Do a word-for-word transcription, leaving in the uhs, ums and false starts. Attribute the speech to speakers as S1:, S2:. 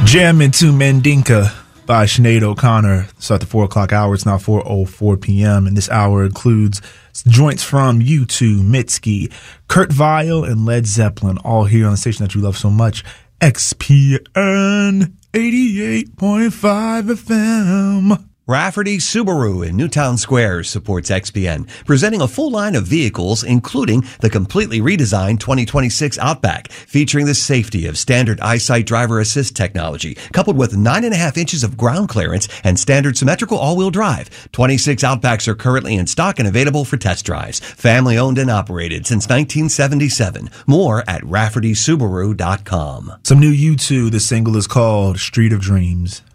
S1: Jam into Mandinka by Sinead O'Connor. Start the four o'clock hour. It's now four oh four p.m. and this hour includes joints from U two, Mitski, Kurt Vile, and Led Zeppelin, all here on the station that you love so much, X P N eighty-eight point five F M.
S2: Rafferty Subaru in Newtown Square supports X P N, presenting a full line of vehicles, including the completely redesigned twenty twenty-six Outback, featuring the safety of standard EyeSight driver assist technology, coupled with nine and a half inches of ground clearance and standard symmetrical all-wheel drive. twenty-six Outbacks are currently in stock and available for test drives. Family owned and operated since nineteen seventy-seven. More at rafferty subaru dot com.
S1: Some new U two. The single is called Street of Dreams.